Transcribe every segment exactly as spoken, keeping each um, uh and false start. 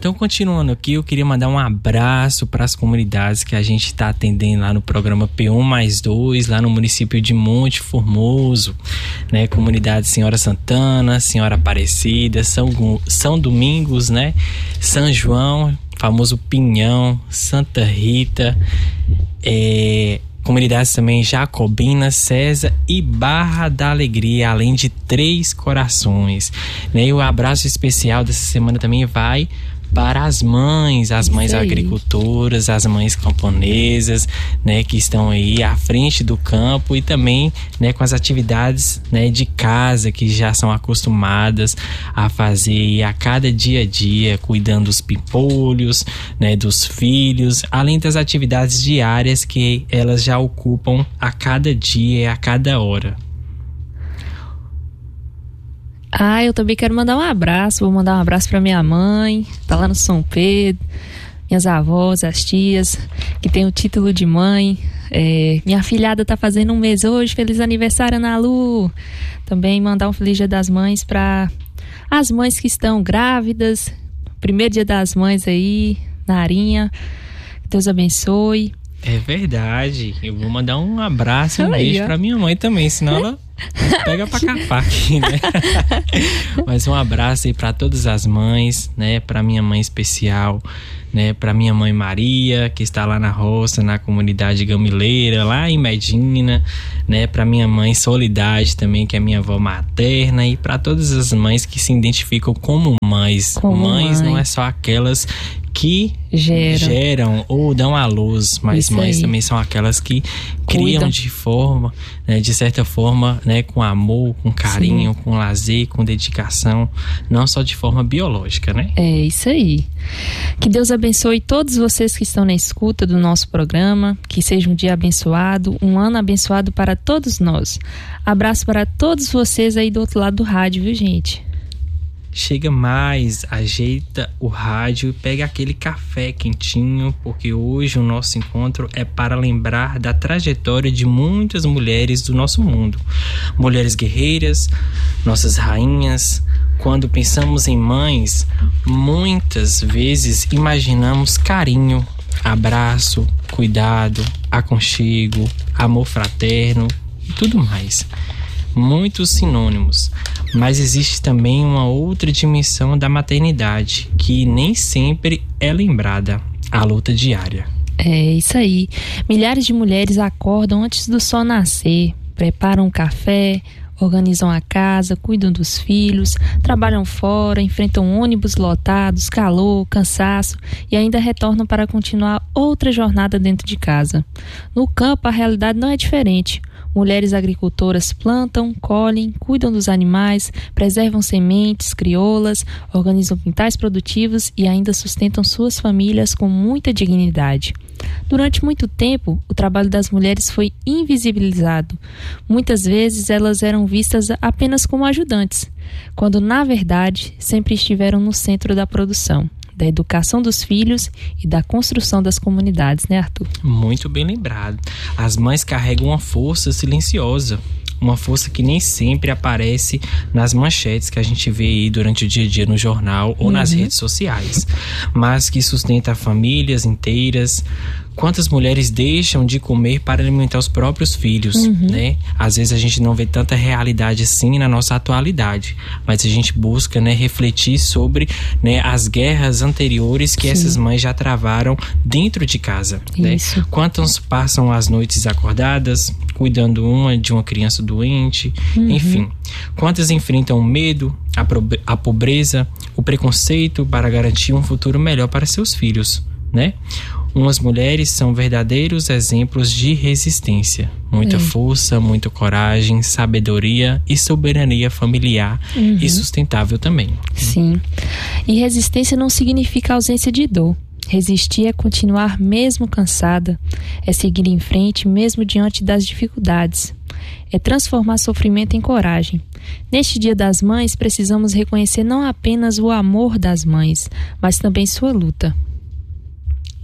Então, continuando aqui, eu queria mandar um abraço para as comunidades que a gente está atendendo lá no programa P um mais dois, lá no município de Monte Formoso, né? Comunidade Senhora Santana, Senhora Aparecida, São, São Domingos, né? São João, famoso Pinhão, Santa Rita, é... comunidades também Jacobina, César e Barra da Alegria, além de Três Corações, né? E o abraço especial dessa semana também vai para as mães, as mães agricultoras, as mães camponesas, né, que estão aí à frente do campo e também, né, com as atividades, né, de casa que já são acostumadas a fazer a cada dia a dia, cuidando dos pimpolhos, né, dos filhos, além das atividades diárias que elas já ocupam a cada dia e a cada hora. Ah, eu também quero mandar um abraço. Vou mandar um abraço para minha mãe, tá lá no São Pedro, minhas avós, as tias, que tem o título de mãe. É, minha filhada tá fazendo um mês hoje. Feliz aniversário, Ana Lu. Também mandar um feliz dia das mães para as mães que estão grávidas. Primeiro dia das mães aí, Narinha. Deus abençoe. É verdade. Eu vou mandar um abraço e um beijo pra minha mãe também, senão ela pega pra capar aqui, né? Mas um abraço aí pra todas as mães, né? Pra minha mãe especial, né? Pra minha mãe Maria, que está lá na roça, na comunidade Gamileira, lá em Medina, né? Pra minha mãe Solidade também, que é minha avó materna, e pra todas as mães que se identificam como mães. Como mães mãe. Não é só aquelas que geram, geram ou dão à luz, mas Isso mães aí. também são aquelas que criam Cuidam. de forma, né, de certa forma, né, com amor, com carinho, Sim. com lazer, com dedicação, não só de forma biológica, né? É isso aí. Que Deus abençoe todos vocês que estão na escuta do nosso programa, que seja um dia abençoado, um ano abençoado para todos nós. Abraço para todos vocês aí do outro lado do rádio, viu, gente? Chega mais, ajeita o rádio e pega aquele café quentinho, porque hoje o nosso encontro é para lembrar da trajetória de muitas mulheres do nosso mundo. Mulheres guerreiras, nossas rainhas. Quando pensamos em mães, muitas vezes imaginamos carinho, abraço, cuidado, aconchego, amor fraterno e tudo mais. Muitos sinônimos. Mas existe também uma outra dimensão da maternidade que nem sempre é lembrada, a luta diária. É isso aí. Milhares de mulheres acordam antes do sol nascer, preparam um café, organizam a casa, cuidam dos filhos, trabalham fora, enfrentam ônibus lotados, calor, cansaço e ainda retornam para continuar outra jornada dentro de casa. No campo, a realidade não é diferente. Mulheres agricultoras plantam, colhem, cuidam dos animais, preservam sementes, crioulas, organizam quintais produtivos e ainda sustentam suas famílias com muita dignidade. Durante muito tempo, o trabalho das mulheres foi invisibilizado. Muitas vezes elas eram vistas apenas como ajudantes, quando na verdade sempre estiveram no centro da produção, da educação dos filhos e da construção das comunidades, né, Arthur? Muito bem lembrado. As mães carregam uma força silenciosa, uma força que nem sempre aparece nas manchetes que a gente vê aí durante o dia a dia no jornal ou uhum. nas redes sociais, mas que sustenta famílias inteiras. Quantas mulheres deixam de comer para alimentar os próprios filhos, uhum. né? Às vezes a gente não vê tanta realidade assim na nossa atualidade, mas a gente busca, né, refletir sobre, né, as guerras anteriores que Sim. essas mães já travaram dentro de casa, né? Quantas passam as noites acordadas, cuidando uma de uma criança doente, uhum. enfim. Quantas enfrentam o medo, a, pro- a pobreza, o preconceito para garantir um futuro melhor para seus filhos, né? Umas mulheres são verdadeiros exemplos de resistência. Muita é. força, muita coragem, sabedoria e soberania familiar uhum. e sustentável também. Sim. E resistência não significa ausência de dor. Resistir é continuar mesmo cansada. É seguir em frente mesmo diante das dificuldades. É transformar sofrimento em coragem. Neste Dia das Mães, precisamos reconhecer não apenas o amor das mães, mas também sua luta.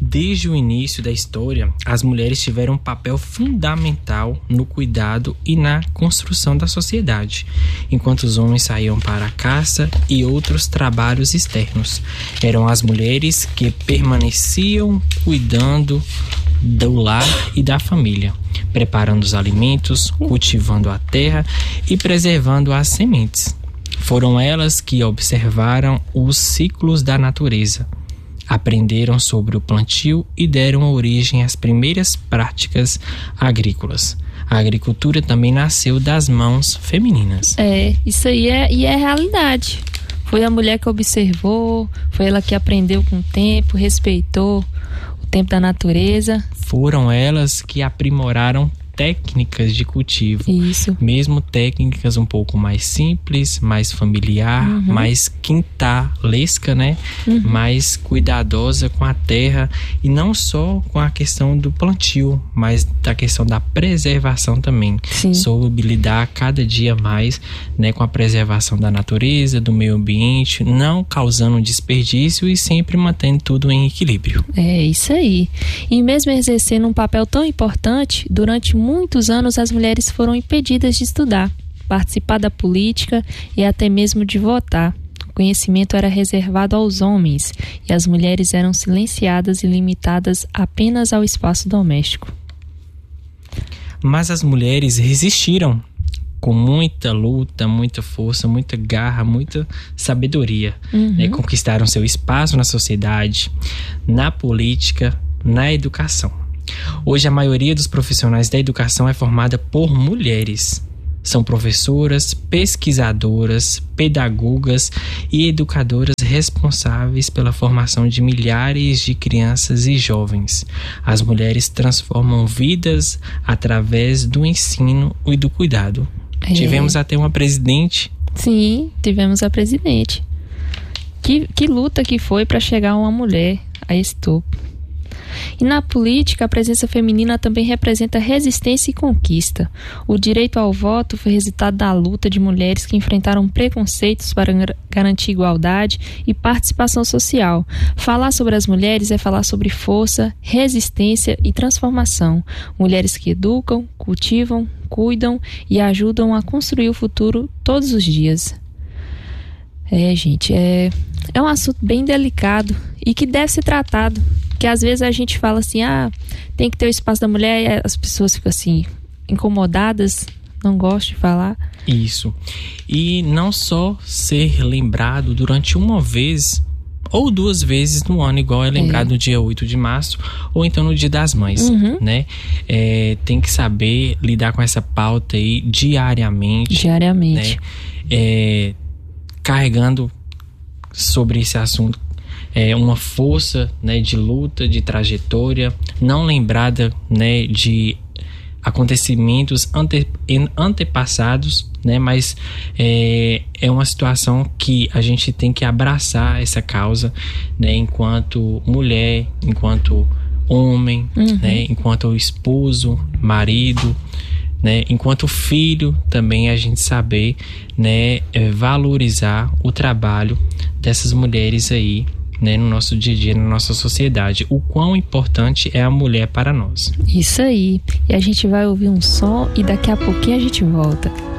Desde o início da história, as mulheres tiveram um papel fundamental no cuidado e na construção da sociedade, enquanto os homens saíam para a caça e outros trabalhos externos. Eram as mulheres que permaneciam cuidando do lar e da família, preparando os alimentos, cultivando a terra e preservando as sementes. Foram elas que observaram os ciclos da natureza, aprenderam sobre o plantio e deram origem às primeiras práticas agrícolas. A agricultura também nasceu das mãos femininas. É, isso aí é, e é realidade. Foi a mulher que observou, foi ela que aprendeu com o tempo, respeitou o tempo da natureza. Foram elas que aprimoraram técnicas de cultivo. Isso. Mesmo técnicas um pouco mais simples, mais familiar, uhum. mais quintalesca, né? Uhum. Mais cuidadosa com a terra, e não só com a questão do plantio, mas da questão da preservação também. Sim. Soube lidar cada dia mais, né, com a preservação da natureza, do meio ambiente, não causando desperdício e sempre mantendo tudo em equilíbrio. É isso aí. E mesmo exercendo um papel tão importante, durante muitos anos as mulheres foram impedidas de estudar, participar da política e até mesmo de votar. O conhecimento era reservado aos homens e as mulheres eram silenciadas e limitadas apenas ao espaço doméstico. Mas as mulheres resistiram com muita luta, muita força, muita garra, muita sabedoria. Uhum. Né? Conquistaram seu espaço na sociedade, na política, na educação. Hoje a maioria dos profissionais da educação é formada por mulheres. São professoras, pesquisadoras, pedagogas e educadoras responsáveis pela formação de milhares de crianças e jovens. As mulheres transformam vidas através do ensino e do cuidado. É. Tivemos até uma presidente. Sim, tivemos a presidente. Que, que luta que foi para chegar uma mulher a esse topo. E na política, a presença feminina também representa resistência e conquista. O direito ao voto foi resultado da luta de mulheres que enfrentaram preconceitos para garantir igualdade e participação social. Falar sobre as mulheres é falar sobre força, resistência e transformação. Mulheres que educam, cultivam, cuidam e ajudam a construir o futuro todos os dias. É, gente, é, é um assunto bem delicado e que deve ser tratado. Porque às vezes a gente fala assim, ah, tem que ter o espaço da mulher, e as pessoas ficam assim, incomodadas, não gostam de falar. Isso. E não só ser lembrado durante uma vez ou duas vezes no ano, igual é lembrado é. no dia oito de março, ou então no Dia das Mães, uhum. né? É, tem que saber lidar com essa pauta aí diariamente. Diariamente. Né? É, carregando sobre esse assunto é, uma força, né, de luta, de trajetória, não lembrada, né, de acontecimentos ante, antepassados, né, mas é, é uma situação que a gente tem que abraçar essa causa, né, enquanto mulher, enquanto homem, uhum. né, enquanto esposo, marido, né, enquanto filho, também a gente saber, né, valorizar o trabalho dessas mulheres aí, né, no nosso dia a dia, na nossa sociedade. O quão importante é a mulher para nós. Isso aí. E a gente vai ouvir um som e daqui a pouquinho a gente volta.